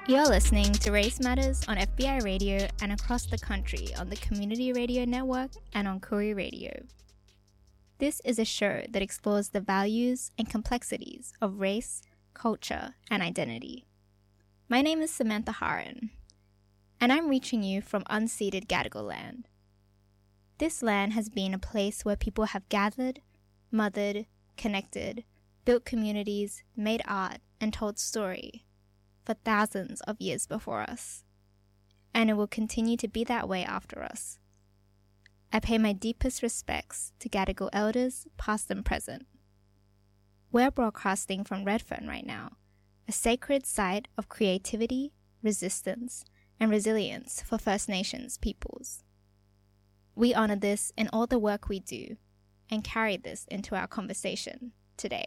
You're listening to Race Matters on FBI Radio and across the country on the Community Radio Network and on Koori Radio. This is a show that explores the values and complexities of race, culture, and identity. My name is Samantha Haran, and I'm reaching you from unceded Gadigal land. This land has been a place where people have gathered, mothered, connected, built communities, made art, and told story for thousands of years before us. And it will continue to be that way after us. I pay my deepest respects to Gadigal elders, past and present. We're broadcasting from Redfern right now, a sacred site of creativity, resistance, and resilience for First Nations peoples. We honor this in all the work we do and carry this into our conversation today.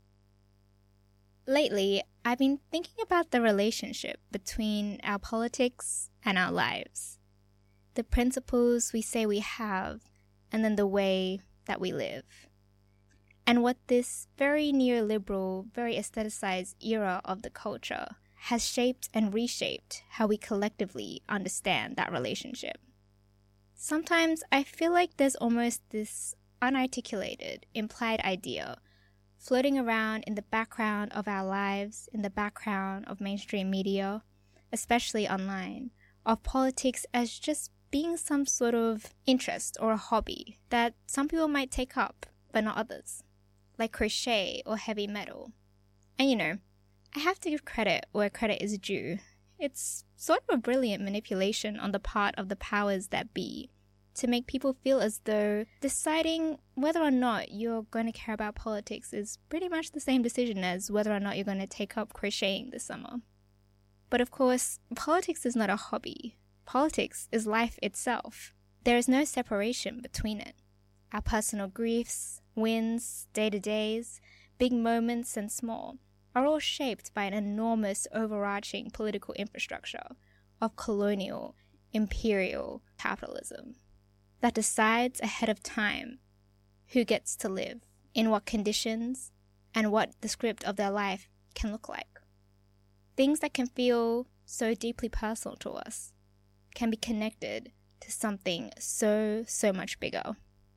Lately, I've been thinking about the relationship between our politics and our lives. The principles we say we have, and then the way that we live. And what this very neoliberal, very aestheticized era of the culture has shaped and reshaped how we collectively understand that relationship. Sometimes I feel like there's almost this unarticulated, implied idea floating around in the background of our lives, in the background of mainstream media, especially online, of politics as just being some sort of interest or a hobby that some people might take up, but not others, like crochet or heavy metal. And you know, I have to give credit where credit is due. It's sort of a brilliant manipulation on the part of the powers that be to make people feel as though deciding whether or not you're going to care about politics is pretty much the same decision as whether or not you're going to take up crocheting this summer. But of course, politics is not a hobby. Politics is life itself. There is no separation between it. Our personal griefs, wins, day-to-days, big moments and small, are all shaped by an enormous overarching political infrastructure of colonial, imperial capitalism that decides ahead of time who gets to live, in what conditions, and what the script of their life can look like. Things that can feel so deeply personal to us can be connected to something so much bigger.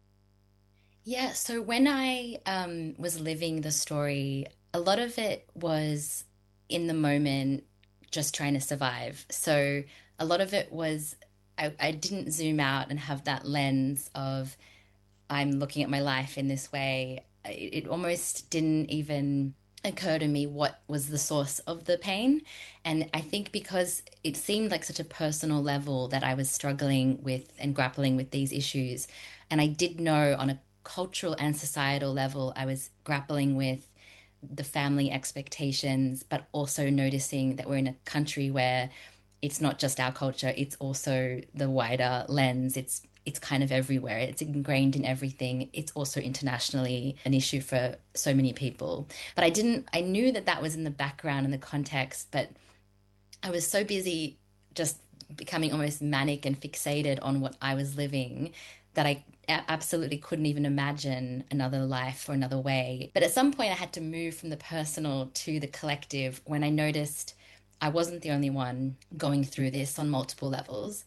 Yeah, so when I was living the story, a lot of it was in the moment, just trying to survive. So a lot of it was I didn't zoom out and have that lens of I'm looking at my life in this way. It almost didn't even occur to me what was the source of the pain. And I think because it seemed like such a personal level that I was struggling with and grappling with these issues. And I did know on a cultural and societal level, I was grappling with the family expectations, but also noticing that we're in a country where it's not just our culture, it's also the wider lens. It's kind of everywhere. It's ingrained in everything. It's also internationally an issue for so many people. But I knew that that was in the background and the context, but I was so busy just becoming almost manic and fixated on what I was living that I absolutely couldn't even imagine another life or another way. But at some point I had to move from the personal to the collective when I noticed I wasn't the only one going through this on multiple levels.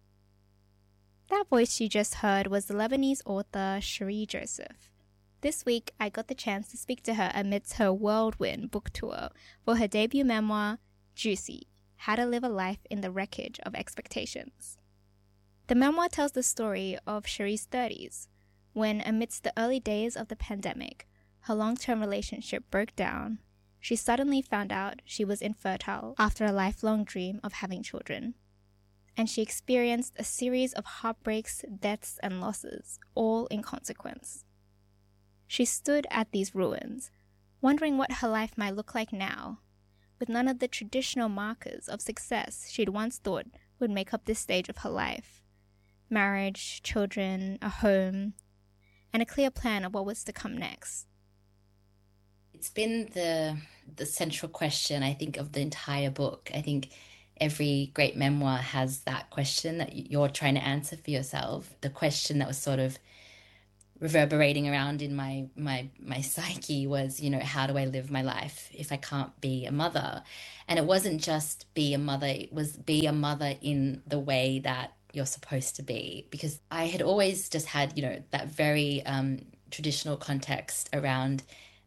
That voice you just heard was the Lebanese author Cherie Joseph. This week, I got the chance to speak to her amidst her whirlwind book tour for her debut memoir, Juicy: How to Live a Life in the Wreckage of Expectations. The memoir tells the story of Cherie's 30s, when amidst the early days of the pandemic, her long-term relationship broke down. She suddenly found out she was infertile after a lifelong dream of having children. And she experienced a series of heartbreaks, deaths, and losses, all in consequence. She stood at these ruins, wondering what her life might look like now, with none of the traditional markers of success she'd once thought would make up this stage of her life. Marriage, children, a home, and a clear plan of what was to come next. It's been the central question, I think, of the entire book. I think every great memoir has that question that you're trying to answer for yourself. The question that was sort of reverberating around in my psyche was, how do I live my life if I can't be a mother? And it wasn't just be a mother, it was be a mother in the way that you're supposed to be. Because I had always just had, that very traditional context around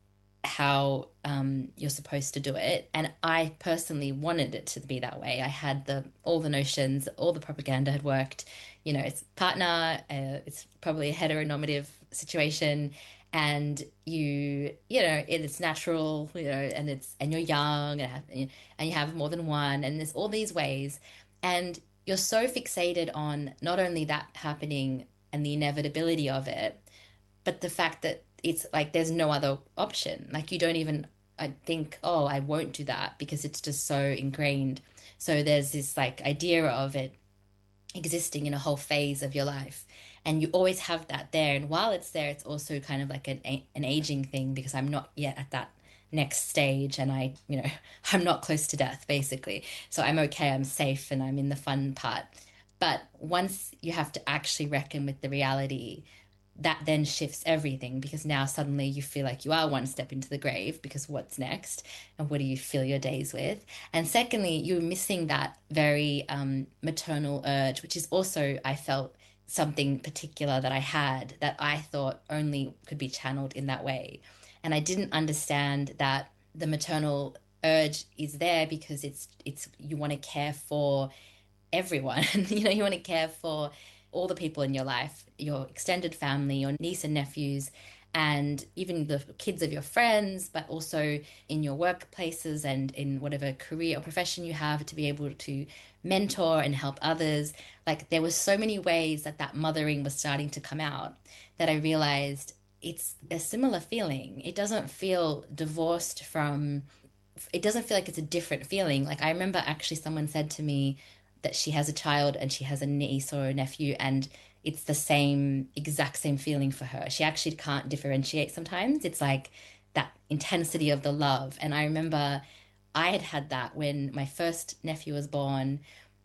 how you're supposed to do it. And I personally wanted it to be that way. I had all the notions, all the propaganda had worked. It's partner, it's probably a heteronormative situation, and it's natural, and you're young, and you have more than one, and there's all these ways, and you're so fixated on not only that happening and the inevitability of it, but the fact that it's like there's no other option. Like you don't even, I think, oh, I won't do that because it's just so ingrained. So there's this like idea of it existing in a whole phase of your life. And you always have that there. And while it's there, it's also kind of like an aging thing because I'm not yet at that next stage and I'm not close to death basically. So I'm okay, I'm safe, and I'm in the fun part. But once you have to actually reckon with the reality, that then shifts everything because now suddenly you feel like you are one step into the grave because what's next and what do you fill your days with? And secondly, you're missing that very maternal urge, which is also, I felt, something particular that I had that I thought only could be channeled in that way. And I didn't understand that the maternal urge is there because it's you want to care for everyone. You want to care for all the people in your life, your extended family, your niece and nephews, and even the kids of your friends, but also in your workplaces and in whatever career or profession you have, to be able to mentor and help others. Like there were so many ways that mothering was starting to come out that I realized it's a similar feeling. It doesn't feel divorced from, it doesn't feel like it's a different feeling. Like I remember actually someone said to me that she has a child and she has a niece or a nephew, and it's the exact same feeling for her. She actually can't differentiate sometimes. It's like that intensity of the love. And I remember I had that when my first nephew was born.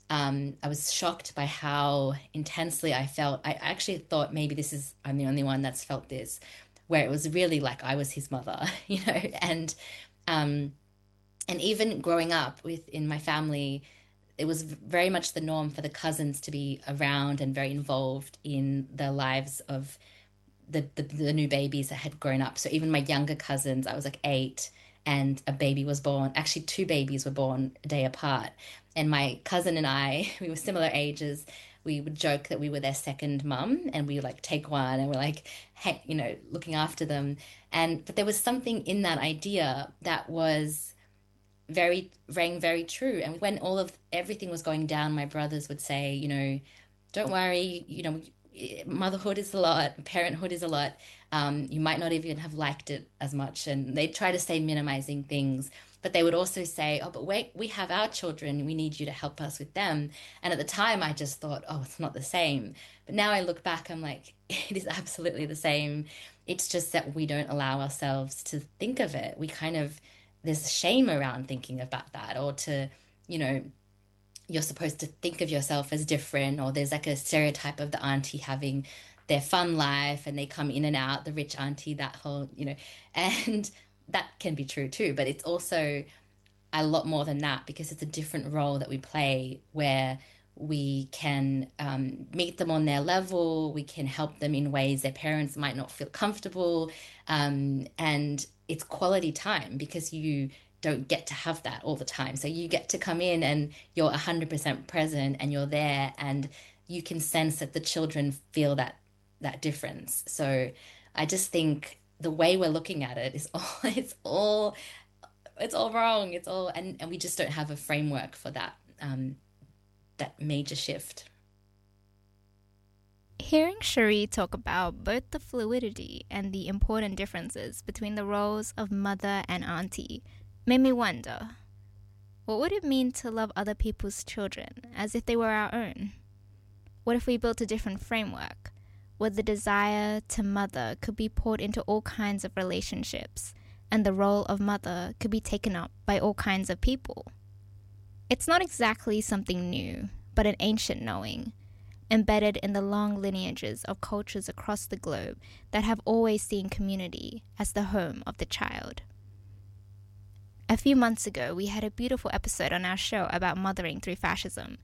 I was shocked by how intensely I felt. I actually thought maybe I'm the only one that's felt this, where it was really like I was his mother, and even growing up in my family, it was very much the norm for the cousins to be around and very involved in the lives of the new babies that had grown up. So even my younger cousins, I was like 8 and a baby was born. Actually, 2 babies were born a day apart. And my cousin and I, we were similar ages. We would joke that we were their second mum, and we like take one and we're like, hey, looking after them. But there was something in that idea that rang very true. And when everything was going down, my brothers would say, don't worry, motherhood is a lot, parenthood is a lot. You might not even have liked it as much. And they'd try to say minimizing things, but they would also say, oh, but wait, we have our children. We need you to help us with them. And at the time I just thought, oh, it's not the same. But now I look back, I'm like, it is absolutely the same. It's just that we don't allow ourselves to think of it. There's shame around thinking about that, or you're supposed to think of yourself as different, or there's like a stereotype of the auntie having their fun life and they come in and out, the rich auntie, that whole, and that can be true too, but it's also a lot more than that because it's a different role that we play where we can meet them on their level, we can help them in ways their parents might not feel comfortable, and it's quality time because you don't get to have that all the time. So you get to come in and you're 100% present and you're there, and you can sense that the children feel that difference. So I just think the way we're looking at it is all it's all wrong. It's all and we just don't have a framework for that that major shift. Hearing Cherie talk about both the fluidity and the important differences between the roles of mother and auntie made me wonder, what would it mean to love other people's children as if they were our own? What if we built a different framework, where the desire to mother could be poured into all kinds of relationships, and the role of mother could be taken up by all kinds of people? It's not exactly something new, but an ancient knowing. embedded in the long lineages of cultures across the globe that have always seen community as the home of the child. A few months ago, we had a beautiful episode on our show about mothering through fascism,